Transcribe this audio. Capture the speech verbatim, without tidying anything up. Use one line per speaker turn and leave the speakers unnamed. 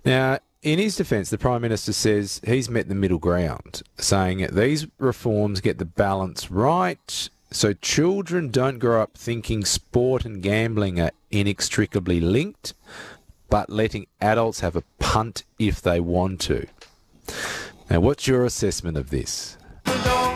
Now, in his defence, the Prime Minister says he's met the middle ground, saying these reforms get the balance right so children don't grow up thinking sport and gambling are inextricably linked, but letting adults have a punt if they want to. Now, what's your assessment of this?